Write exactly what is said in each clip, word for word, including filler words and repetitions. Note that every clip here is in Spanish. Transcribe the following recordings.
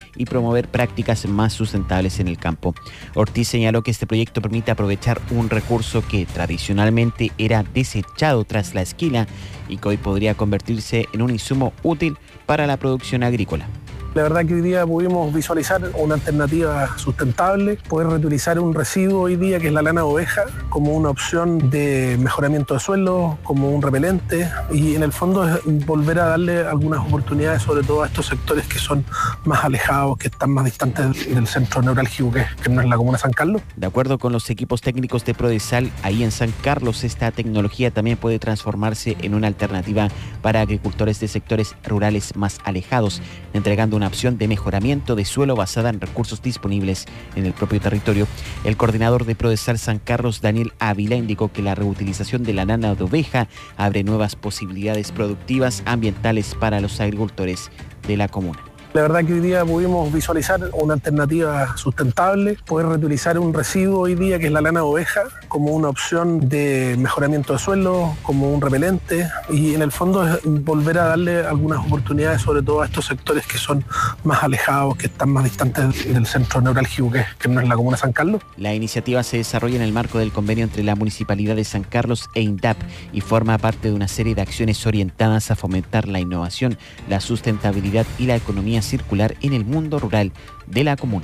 y promover prácticas más sustentables en el campo. Ortiz señaló que este proyecto permite aprovechar un recurso que tradicionalmente era desechado tras la esquila y que hoy podría convertirse en un insumo útil para la producción agrícola. La verdad que hoy día pudimos visualizar una alternativa sustentable, poder reutilizar un residuo hoy día que es la lana de oveja como una opción de mejoramiento de suelo, como un repelente y en el fondo es volver a darle algunas oportunidades sobre todo a estos sectores que son más alejados, que están más distantes del centro neurálgico que, que no es la comuna de San Carlos. De acuerdo con los equipos técnicos de Prodesal, ahí en San Carlos esta tecnología también puede transformarse en una alternativa para agricultores de sectores rurales más alejados, entregando una opción de mejoramiento de suelo basada en recursos disponibles en el propio territorio. El coordinador de Prodesal San Carlos, Daniel Ávila, indicó que la reutilización de la lana de oveja abre nuevas posibilidades productivas ambientales para los agricultores de la comuna. La verdad que hoy día pudimos visualizar una alternativa sustentable, poder reutilizar un residuo hoy día que es la lana de oveja como una opción de mejoramiento de suelo, como un repelente y en el fondo es volver a darle algunas oportunidades sobre todo a estos sectores que son más alejados, que están más distantes del centro neurálgico que, que no es la comuna de San Carlos. La iniciativa se desarrolla en el marco del convenio entre la Municipalidad de San Carlos e INDAP y forma parte de una serie de acciones orientadas a fomentar la innovación, la sustentabilidad y la economía circular en el mundo rural de la comuna.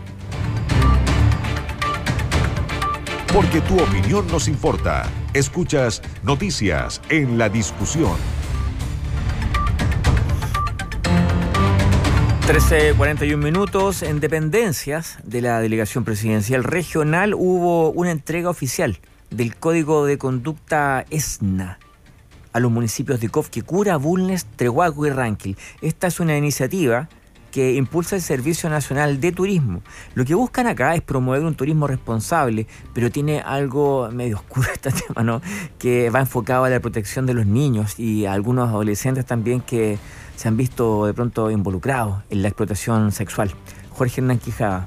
Porque tu opinión nos importa. Escuchas Noticias en la Discusión. trece cuarenta y un minutos. En dependencias de la Delegación Presidencial Regional hubo una entrega oficial del Código de Conducta ESNA a los municipios de Cofquecura, Bulnes, Trehuaco y Ranquil. Esta es una iniciativa que impulsa el Servicio Nacional de Turismo. Lo que buscan acá es promover un turismo responsable, pero tiene algo medio oscuro este tema, ¿no? Que va enfocado a la protección de los niños y a algunos adolescentes también que se han visto de pronto involucrados en la explotación sexual. Jorge Hernán Quijada.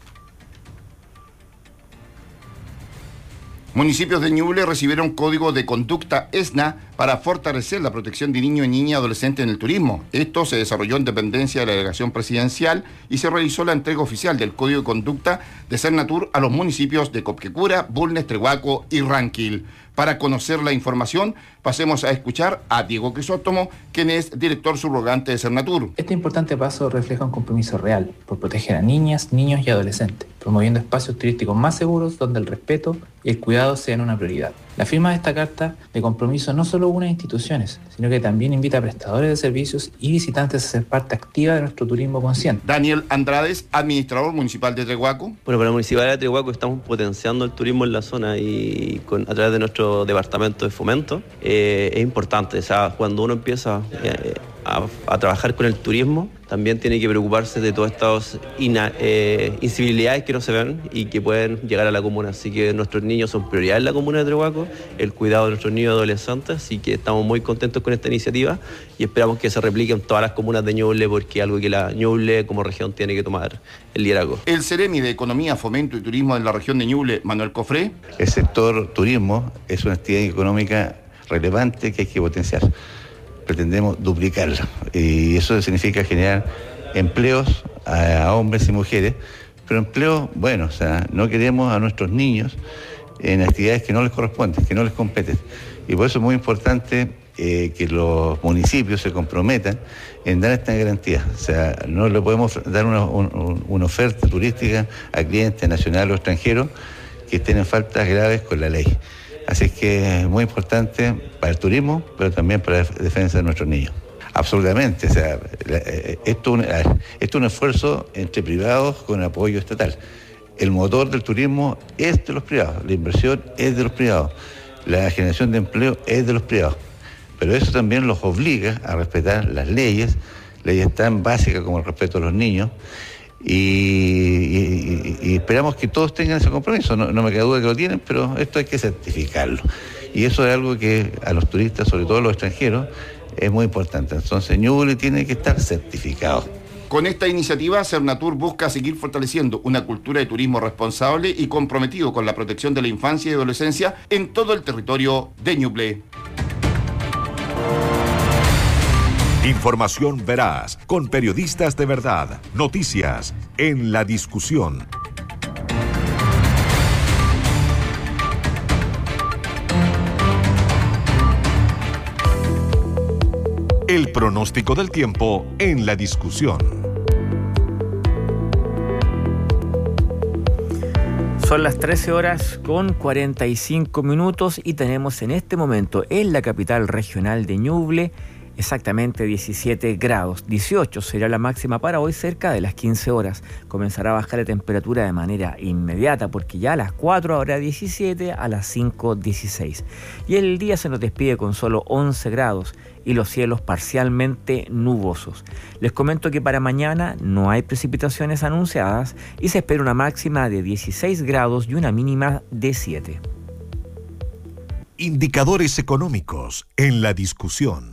Municipios de Ñuble recibieron código de conducta ESNA para fortalecer la protección de niños, niñas y adolescentes en el turismo. Esto se desarrolló en dependencia de la delegación presidencial y se realizó la entrega oficial del código de conducta de Cernatur a los municipios de Copquecura, Bulnes, Trehuaco y Ranquil. Para conocer la información, pasemos a escuchar a Diego Crisóstomo, quien es director subrogante de Cernatur. Este importante paso refleja un compromiso real por proteger a niñas, niños y adolescentes, promoviendo espacios turísticos más seguros donde el respeto y el cuidado sean una prioridad. La firma de esta carta de compromiso no solo une a instituciones, sino que también invita a prestadores de servicios y visitantes a ser parte activa de nuestro turismo consciente. Daniel Andrades, administrador municipal de Trehuaco. Bueno, para la Municipalidad de Trehuaco estamos potenciando el turismo en la zona y con, a través de nuestro departamento de fomento. Eh, es importante, o sea, cuando uno empieza eh, a, a trabajar con el turismo, también tiene que preocuparse de todas estas ina, eh, incivilidades que no se ven y que pueden llegar a la comuna. Así que nuestros niños son prioridad en la comuna de Trehuaco, el cuidado de nuestros niños y adolescentes, así que estamos muy contentos con esta iniciativa y esperamos que se replique en todas las comunas de Ñuble, porque es algo que la Ñuble como región tiene que tomar el liderazgo. El Ceremi de Economía, Fomento y Turismo de la región de Ñuble, Manuel Cofré. El sector turismo es una actividad económica relevante que hay que potenciar. Pretendemos duplicarla y eso significa generar empleos a, a hombres y mujeres, pero empleos buenos, o sea, no queremos a nuestros niños en actividades que no les corresponden, que no les competen. Y por eso es muy importante eh, que los municipios se comprometan en dar esta garantía. O sea, no le podemos dar una, un, una oferta turística a clientes nacionales o extranjeros que estén en faltas graves con la ley. Así que es muy importante para el turismo, pero también para la defensa de nuestros niños. Absolutamente, o sea, esto, esto es un esfuerzo entre privados con apoyo estatal. El motor del turismo es de los privados, la inversión es de los privados, la generación de empleo es de los privados. Pero eso también los obliga a respetar las leyes, leyes tan básicas como el respeto a los niños. Y, y, y esperamos que todos tengan ese compromiso, no, no me queda duda que lo tienen, pero esto hay que certificarlo. Y eso es algo que a los turistas, sobre todo a los extranjeros, es muy importante. Entonces Ñuble tiene que estar certificado. Con esta iniciativa, Cernatur busca seguir fortaleciendo una cultura de turismo responsable y comprometido con la protección de la infancia y adolescencia en todo el territorio de Ñuble. Información veraz, con periodistas de verdad. Noticias en la discusión. El pronóstico del tiempo en la discusión. Son las trece horas con cuarenta y cinco minutos y tenemos en este momento en la capital regional de Ñuble exactamente diecisiete grados. dieciocho será la máxima para hoy, cerca de las quince horas. Comenzará a bajar la temperatura de manera inmediata porque ya a las cuatro habrá diecisiete, a las cinco dieciséis. Y el día se nos despide con solo once grados y los cielos parcialmente nubosos. Les comento que para mañana no hay precipitaciones anunciadas y se espera una máxima de dieciséis grados y una mínima de siete. Indicadores económicos en la discusión.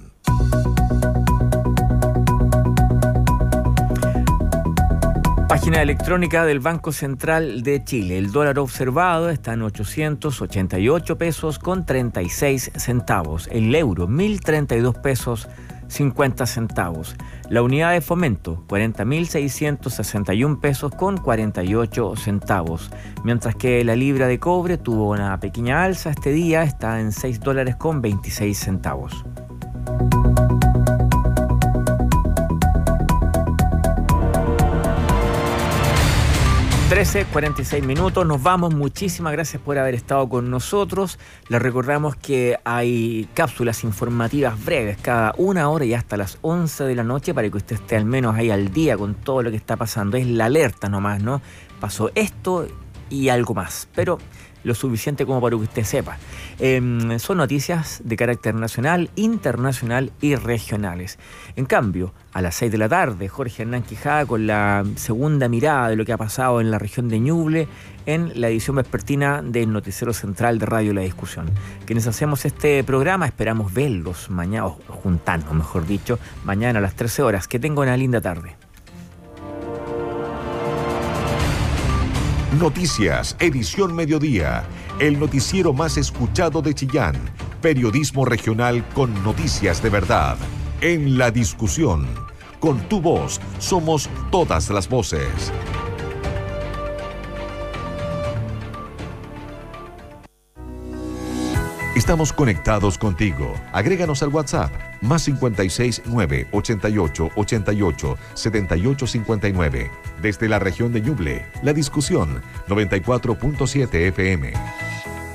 Página electrónica del Banco Central de Chile. El dólar observado está en ochocientos ochenta y ocho pesos con treinta y seis centavos. El euro, mil treinta y dos pesos cincuenta centavos. La unidad de fomento, cuarenta mil seiscientos sesenta y un pesos con cuarenta y ocho centavos. Mientras que la libra de cobre tuvo una pequeña alza este día, está en seis dólares con veintiséis centavos. trece cuarenta y seis minutos, nos vamos. Muchísimas gracias por haber estado con nosotros. Les recordamos que hay cápsulas informativas breves cada una hora y hasta las once de la noche para que usted esté al menos ahí al día con todo lo que está pasando. Es la alerta nomás, ¿no? Pasó esto y algo más, pero lo suficiente como para que usted sepa. Eh, son noticias de carácter nacional, internacional y regionales. En cambio, a las seis de la tarde, Jorge Hernán Quijada con la segunda mirada de lo que ha pasado en la región de Ñuble en la edición vespertina del Noticiero Central de Radio La Discusión. Quienes hacemos este programa esperamos verlos mañana, o juntarnos, mejor dicho, mañana a las trece horas. Que tengan una linda tarde. Noticias, edición mediodía, el noticiero más escuchado de Chillán, periodismo regional con noticias de verdad, en la discusión. Con tu voz, somos todas las voces. Estamos conectados contigo. Agréganos al WhatsApp, más cincuenta y seis, nueve, ochenta y ocho, ochenta y ocho, setenta y ocho cincuenta y nueve. Desde la región de Ñuble, la discusión, noventa y cuatro punto siete F M.